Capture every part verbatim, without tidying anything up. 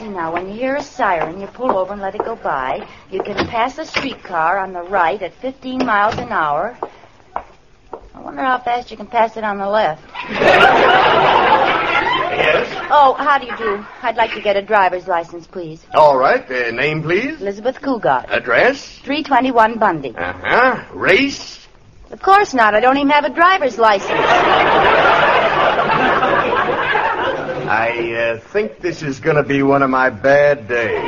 see now. When you hear a siren, you pull over and let it go by. You can pass a streetcar on the right at fifteen miles an hour. I wonder how fast you can pass it on the left. Yes? Oh, how do you do? I'd like to get a driver's license, please. All right. Uh, name, please? Elizabeth Cougat. Address? three twenty-one Bundy. Uh-huh. Race? Of course not. I don't even have a driver's license. I uh, think this is going to be one of my bad days.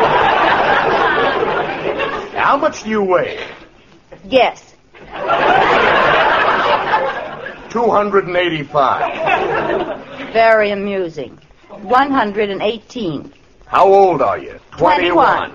How much do you weigh? Yes. two hundred eighty-five. Very amusing. one hundred eighteen. How old are you? twenty-one.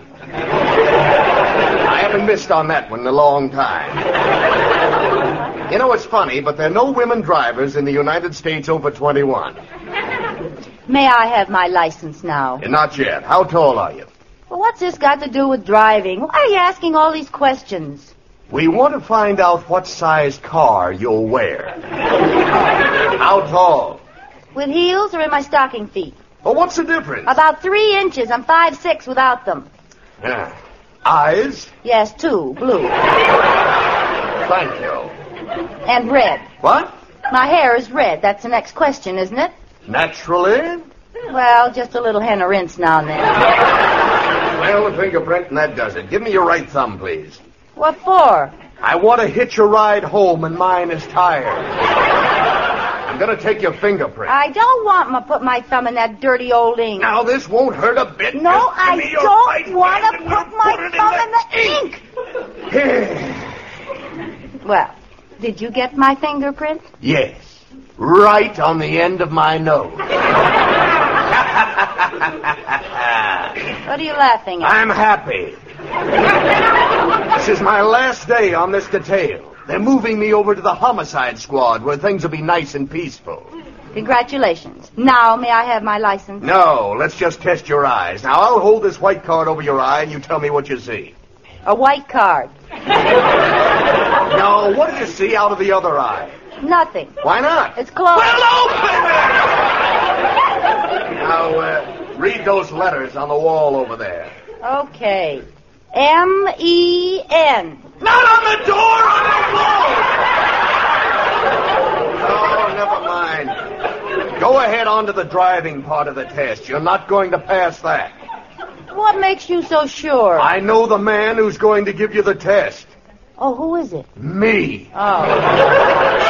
I haven't missed on that one in a long time. You know, it's funny, but there are no women drivers in the United States over twenty-one. May I have my license now? Not yet. How tall are you? Well, what's this got to do with driving? Why are you asking all these questions? We want to find out what size car you'll wear. How tall? With heels or in my stocking feet? Well, what's the difference? About three inches. I'm five six without them. Yeah. Eyes? Yes, two. Blue. Thank you. And red. What? My hair is red. That's the next question, isn't it? Naturally? Well, just a little henna rinse now and then. Well, the fingerprint, and that does it. Give me your right thumb, please. What for? I want to hitch a ride home, and mine is tired. I'm going to take your fingerprint. I don't want to put my thumb in that dirty old ink. Now, this won't hurt a bit. No, Just give I me your don't right want hand to and put we'll my put it thumb in the ink. Well, did you get my fingerprint? Yes. Right on the end of my nose. What are you laughing at? I'm happy. This is my last day on this detail. They're moving me over to the homicide squad where things will be nice and peaceful. Congratulations. Now, may I have my license? No, let's just test your eyes. Now, I'll hold this white card over your eye and you tell me what you see. A white card. No, what do you see out of the other eye? Nothing. Why not? It's closed. Well, open it! Now, uh, read those letters on the wall over there. Okay. M E N. Not on the door, on the wall! Oh, never mind. Go ahead on to the driving part of the test. You're not going to pass that. What makes you so sure? I know the man who's going to give you the test. Oh, who is it? Me. Oh.